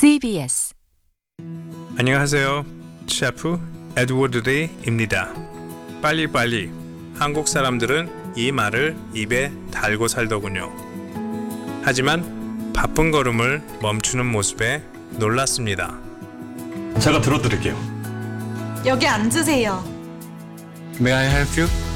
CBS 안녕하세요. 셰프 에드워드 리입니다. 빨리빨리. 한국 사람들은 이 말을 입에 달고 살더군요. 하지만 바쁜 걸음을 멈추는 모습에 놀랐습니다. 제가 들어드릴게요. 여기 앉으세요. May I help you?